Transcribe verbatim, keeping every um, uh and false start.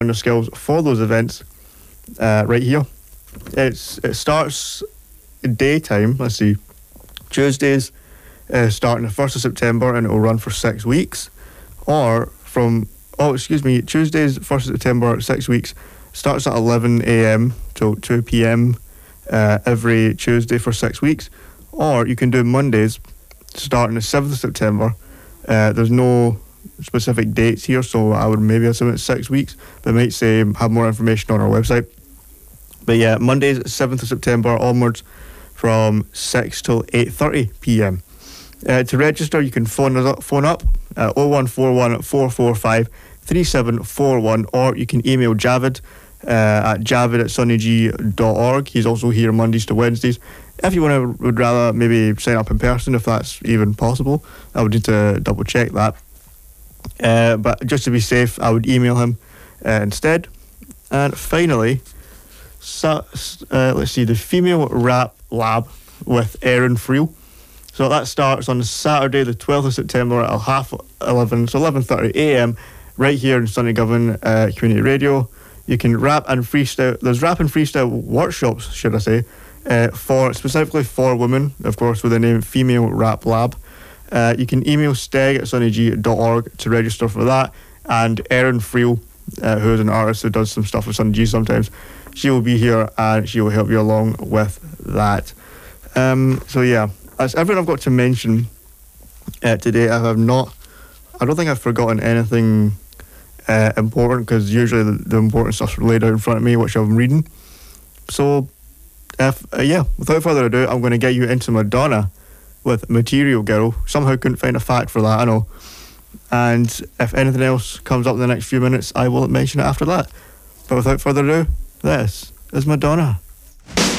their skills for those events uh, right here. It's It starts daytime, let's see, Tuesdays uh, starting the first of September, and it will run for six weeks. Or from, oh, excuse me, Tuesdays, first of September, six weeks, starts at eleven a.m. till two p.m. Uh, every Tuesday for six weeks. Or you can do Mondays starting the seventh of September. Uh, there's no specific dates here, so I would maybe assume it's six weeks, but it might say have more information on our website. But yeah, Mondays, seventh of September onwards from six till eight thirty p.m. Uh, to register, you can phone us up, phone up at oh one four one, four four five, three seven four one, or you can email Javid uh, at javid at sunnyg dot org. He's also here Mondays to Wednesdays. If you want to, would rather maybe sign up in person, if that's even possible, I would need to double check that. Uh, but just to be safe, I would email him uh, instead. And finally, so, uh, let's see, the Female Rap Lab with Erin Friel. So that starts on Saturday, the twelfth of September at half eleven, so eleven thirty a.m. right here in Sunnygovan uh, Community Radio. You can rap and freestyle. There's rap and freestyle workshops, should I say, uh, for specifically for women, of course, with the name Female Rap Lab. Uh, you can email steg at sunnyg dot org to register for that. And Erin Friel, uh, who is an artist who does some stuff with Sunny G sometimes, she will be here and she will help you along with that. Um, so yeah, that's everything I've got to mention uh, today. I have not, I don't think I've forgotten anything uh, important, because usually the, the important stuff's laid out in front of me, which I'm reading. So if, uh, yeah, without further ado, I'm going to get you into Madonna with Material Girl. Somehow couldn't find a fact for that, I know. And if anything else comes up in the next few minutes, I will mention it after that. But without further ado, this is Madonna.